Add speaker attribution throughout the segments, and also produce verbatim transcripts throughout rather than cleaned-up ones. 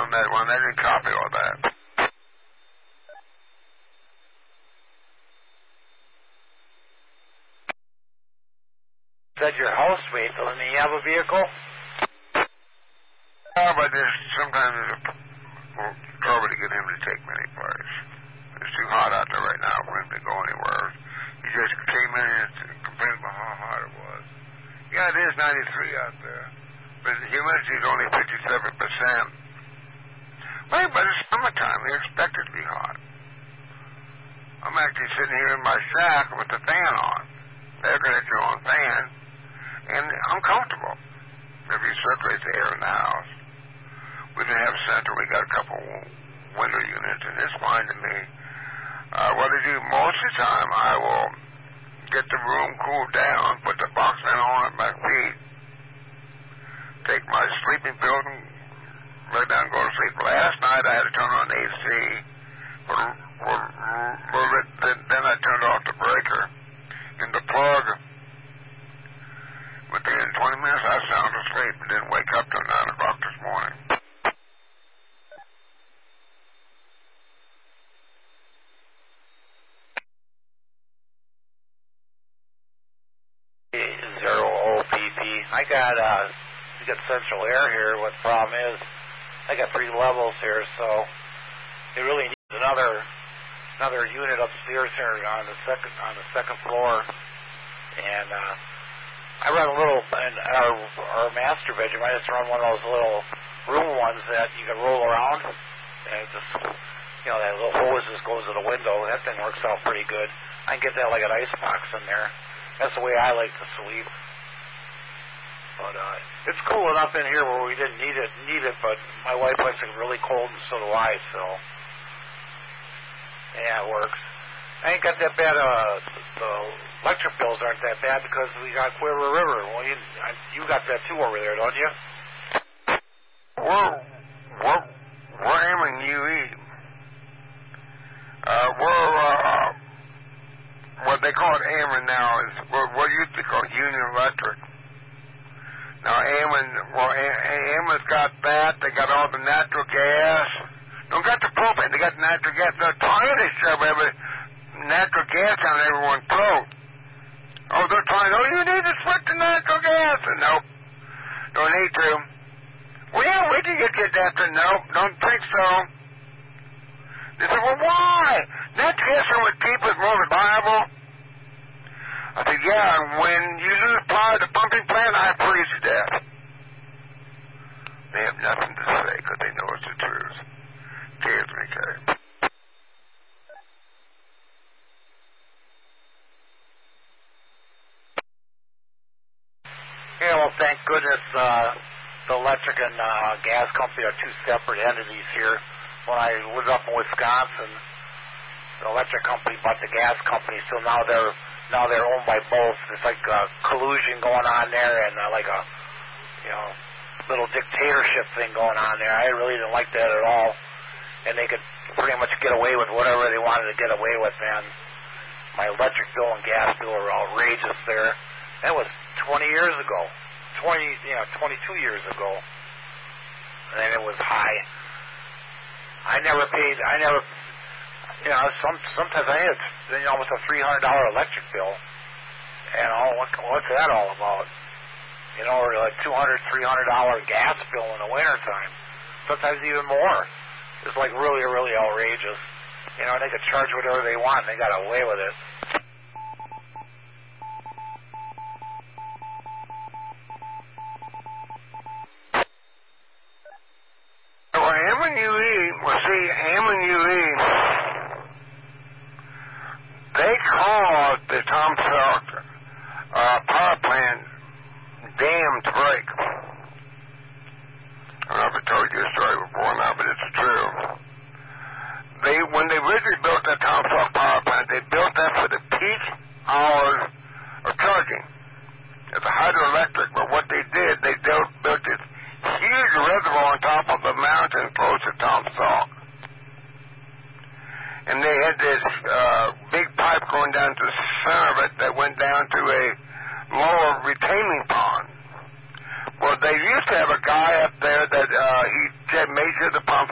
Speaker 1: on that one. I didn't copy all that.
Speaker 2: Said your housemate, doesn't he have a vehicle?
Speaker 1: Oh, but there's sometimes there's a well, trouble to get him to take me anyplace. It's too hot out there right now for him to go anywhere. He just came in and complained about how hot it was. Yeah, it is ninety-three out there, but the humidity is only fifty-seven percent. Well, but it's summertime. We expect it to be hot. I'm actually sitting here in my shack with the fan on, the air conditioner on fan, and I'm comfortable. Maybe it circulates the air in the house. We didn't have central. We got a couple window units, and it's fine to me. Uh, what I do most of the time, I will get the room cooled down, put the box fan on at my feet, take my sleeping pill and lay down and go to sleep. Last night I had to turn on the A C, for, for, for, then, then I turned off the breaker and the plug. Within twenty minutes I was sound asleep and didn't wake up till nine o'clock this morning.
Speaker 2: Zero O P P. I got uh, we got central air here. What the problem is, I got three levels here, so it really needs another another unit upstairs here on the second on the second floor. And uh, I run a little in our our master bedroom. I just run one of those little room ones that you can roll around, and it just you know that little hose just goes to the window. That thing works out pretty good. I can get that like an ice box in there. That's the way I like to sleep. But uh, it's cool enough in here where we didn't need it, need it. But my wife likes it really cold, and so do I. So yeah, it works. I ain't got that bad. Uh, the electric bills aren't that bad because we got Cuerva River. Well, you, I, you got that too over there, don't you?
Speaker 1: We're we're we're aiming U E. Uh, we're uh, what they call it Ameren now is what, what used to be called Union Electric. Now Ameren, well, Ameren's got that. They got all the natural gas. Don't got the propane. They got the natural gas. They're trying to shove every natural gas down everyone's throat. Oh, they're trying. Oh, you need to switch to natural gas. And nope, don't need to. Well, yeah, we can get you that. And nope, don't think so. They said, well, why? Natural gas is so much cheaper, it's more reliable. I said, yeah, when you lose power at the pumping plant, I freeze to death. They have nothing to say because they know it's the truth. Cares me, Kay.
Speaker 2: Yeah, well, thank goodness uh, the electric and uh, gas company are two separate entities here. When I lived up in Wisconsin, the electric company bought the gas company, so now they're now they're owned by both. It's like a collusion going on there, and uh, like a you know little dictatorship thing going on there. I really didn't like that at all, and they could pretty much get away with whatever they wanted to get away with. Man, my electric bill and gas bill are outrageous there. That was twenty years ago, twenty you know twenty-two years ago, and it was high. I never paid. I never, you know. Some sometimes I had you know, almost a three hundred dollar electric bill, and all what, what's that all about? You know, or like two hundred, three hundred dollar gas bill in the wintertime. Sometimes even more. It's like really, really outrageous. You know, they could charge whatever they want. And they got away with it.
Speaker 1: Well, Ameren U E, well, see, Ameren U E, they caused the Tom Selleck uh, power plant dam to break. I don't know if I told you this story before or not, but it's true. They, when they originally built that Tom Selleck power plant, they built that for the peak hours of charging. It's a hydroelectric, but what they did, they built, built this huge reservoir on top of the mountain close to Tom Selleck. And they had this uh, big pipe going down to the center of it that went down to a lower retaining pond. Well, they used to have a guy up there that uh, he said made sure the pump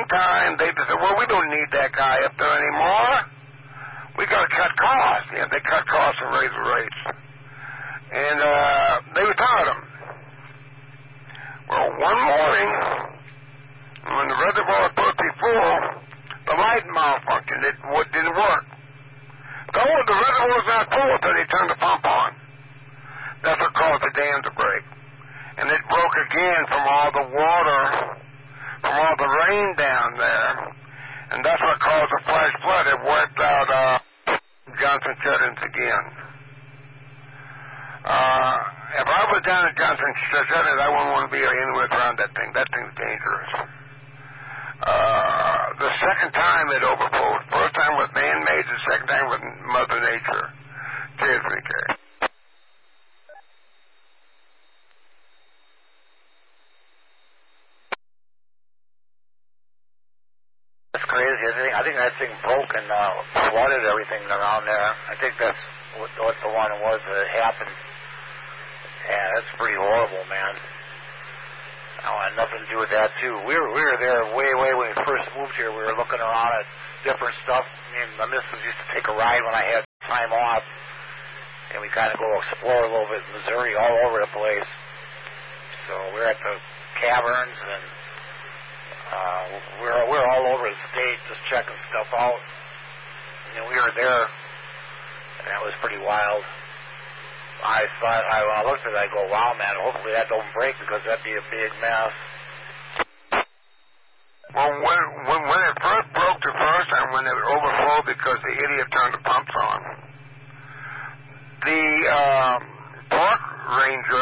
Speaker 1: time, they just said, well, we don't need that guy up there anymore. We got to cut costs. Yeah, they cut costs and raise the rates. And uh, they retired him. Well, one morning, when the reservoir was supposed to be full, the light malfunctioned. It didn't work. So the reservoir was not full until they turned the pump on. That's what caused the dam to break. And it broke again from all the water, from all the rain down there. And that's what caused the flash flood. It wiped out uh, Johnson Shut-ins again. Uh, if I was down at Johnson Shut-ins, I wouldn't want to be anywhere around that thing. That thing's dangerous. Uh, the second time it overflowed. First time was man-made, the second time was Mother Nature. Cheers, V K.
Speaker 2: That's crazy. I think, I think that thing broke and uh, flooded everything around there. I think that's what, what the one was that happened. Yeah, that's pretty horrible, man. I had nothing to do with that, too. We were, we were there way, way when we first moved here. We were looking around at different stuff. Me and my missus used to take a ride when I had time off, and we kind of go explore a little bit in Missouri, all over the place. So we were at the caverns, and uh, we were, we were all over the state just checking stuff out. And we were there, and that was pretty wild. I thought, I looked at it, I go, wow, man, hopefully that don't break because that'd be a big mess.
Speaker 1: Well, when, when, when it first broke the first time, when it overflowed because the idiot turned the pumps on, the um, park ranger,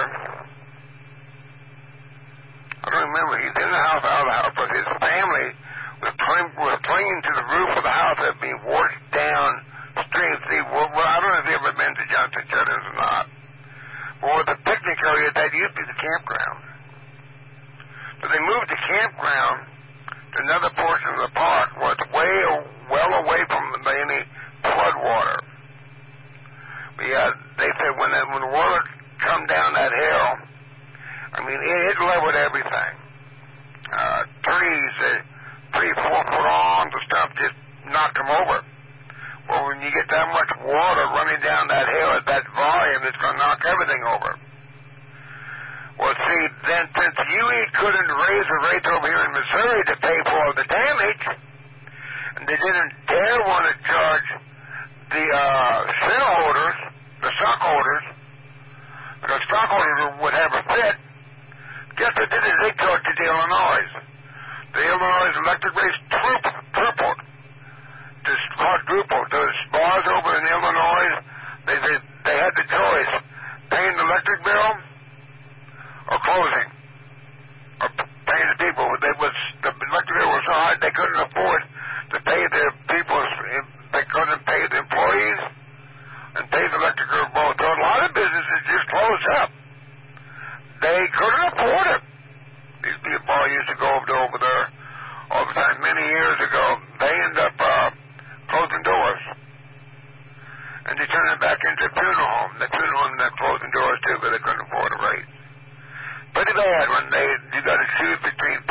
Speaker 1: I don't remember, he's in the house, out of the house, but his family was, playing, was clinging to the roof of the house that had been washed down stream. See, well, I don't know if you've ever been to Johnson Shut-ins or not. Or the picnic area, that used to be the campground. So they moved the campground to another portion of the park where it's way, well away from any flood water. But yeah, they said when the, when the water come down that hill, I mean, it, it leveled everything. Uh, trees, uh, three, four foot arms and stuff just knocked them over. Well, when you get that much water running down that hill at that volume, it's going to knock everything over. Well, see, then since U E couldn't raise the rates over here in Missouri to pay for all the damage, and they didn't dare want to charge the uh, shareholders, the stockholders, because stockholders would have a fit, guess what they did? They charged the Illinois. The Illinois electric rates tripled. tripled. Just quadrupled. Those bars over in Illinois, they, they they had the choice: paying the electric bill or closing, or paying the people. They was the electric bill was so high they couldn't afford to pay their people. They couldn't pay the employees and pay the electric bill both. So a lot of businesses just closed up. They couldn't afford it. These people all used to go over there, over there all the time. Many years ago, they end up. Uh, closing doors. And they turned it back into a funeral home. The funeral home that closing doors too because they couldn't afford a rate. Pretty bad when they you got to choose between